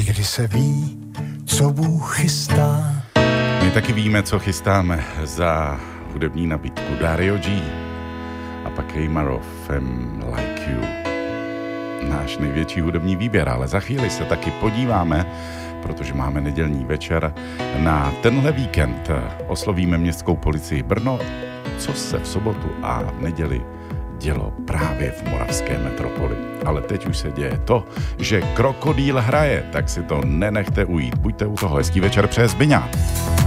Někdy se ví, co Bůh chystá. My taky víme, co chystáme za hudební nabídku. Dario G. A pak Kejmarov, Like You. Náš největší hudební výběr, ale za chvíli se taky podíváme, protože máme nedělní večer, na tenhle víkend. Oslovíme městskou policii Brno, co se v sobotu a v neděli dělo právě v moravské metropoli. Ale teď už se děje to, že Krokodýl hraje, tak si to nenechte ujít. Buďte u toho. Hezký večer přeje Zbyňa.